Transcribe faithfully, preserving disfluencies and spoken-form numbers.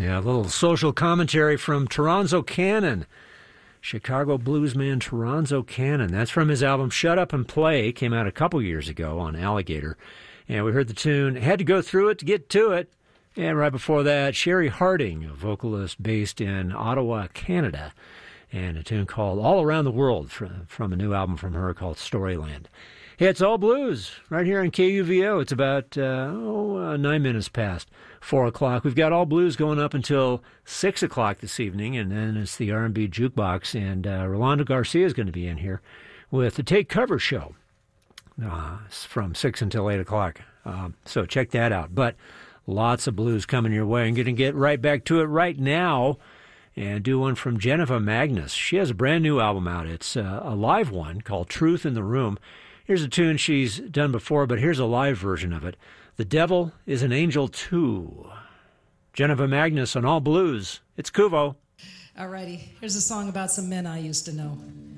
Yeah, a little social commentary from Toronzo Cannon. Chicago bluesman Toronzo Cannon. That's from his album Shut Up and Play. Came out a couple years ago on Alligator. And we heard the tune, Had to Go Through It to Get to It. And right before that, Sherry Harding, a vocalist based in Ottawa, Canada. And a tune called All Around the World from, from a new album from her called Storyland. Hey, it's all blues right here on K U V O. It's about uh, oh, uh, nine minutes past four o'clock. We've got all blues going up until six o'clock this evening, and then it's the R and B Jukebox, and uh, Rolando Garcia is going to be in here with the Take Cover Show uh, from six until eight o'clock. Uh, so check that out. But lots of blues coming your way. I'm going to get right back to it right now and do one from Jennifer Magnus. She has a brand new album out. It's uh, a live one called Truth in the Room. Here's a tune she's done before, but here's a live version of it. The Devil is an Angel Too. Jennifer Magnus on All Blues. It's Kuvo. Alrighty, here's a song about some men I used to know.